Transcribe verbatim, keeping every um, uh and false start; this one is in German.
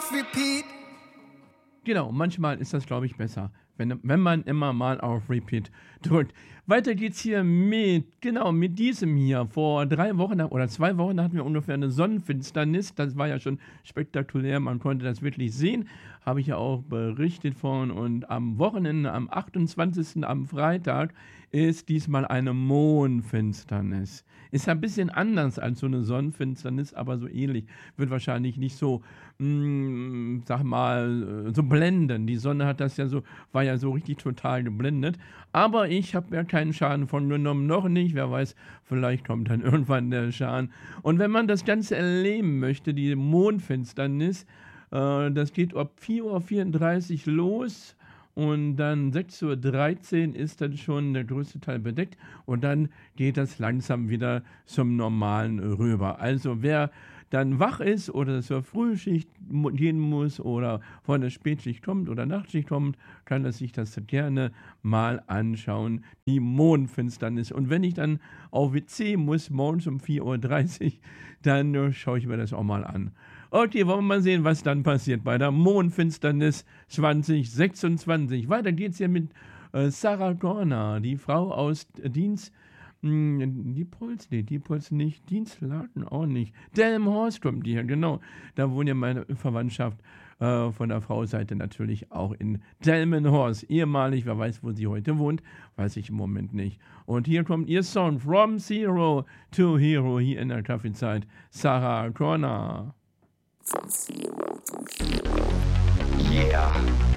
auf Repeat. Genau, manchmal ist das, glaube ich, besser, wenn, wenn man immer mal auf Repeat drückt. Weiter geht's hier mit, genau, mit diesem hier. Vor drei Wochen oder zwei Wochen hatten wir ungefähr eine Sonnenfinsternis. Das war ja schon spektakulär, man konnte das wirklich sehen. Habe ich ja auch berichtet von. Und am Wochenende, am achtundzwanzigsten am Freitag, ist diesmal eine Mondfinsternis. Ist ein bisschen anders als so eine Sonnenfinsternis, aber so ähnlich. Wird wahrscheinlich nicht so, mh, sag mal, so blenden. Die Sonne hat das ja so, war ja so richtig total geblendet. Aber ich habe ja keinen Schaden von genommen, noch nicht. Wer weiß, vielleicht kommt dann irgendwann der Schaden. Und wenn man das Ganze erleben möchte, die Mondfinsternis, äh, das geht ab vier Uhr vierunddreißig los. Und dann sechs Uhr dreizehn ist dann schon der größte Teil bedeckt. Und dann geht das langsam wieder zum Normalen rüber. Also wer dann wach ist oder zur Frühschicht gehen muss oder von der Spätschicht kommt oder Nachtschicht kommt, kann er sich das gerne mal anschauen, die Mondfinsternis. Und wenn ich dann auf W C muss, morgens um vier Uhr dreißig, dann äh, schaue ich mir das auch mal an. Okay, wollen wir mal sehen, was dann passiert bei der Mondfinsternis zwanzig sechsundzwanzig. Weiter geht's hier mit äh, Sarah Connor, die Frau aus äh, Dienst, mh, die Puls, nee, die Puls nicht, Dienstlaken auch nicht. Delmenhorst kommt die hier, genau. Da wohnt ja meine Verwandtschaft äh, von der Frauseite natürlich auch in Delmenhorst. Ehemalig, wer weiß, wo sie heute wohnt, weiß ich im Moment nicht. Und hier kommt ihr Song From Zero to Hero hier in der Kaffeezeit. Sarah Connor. From zero to hero. Yeah.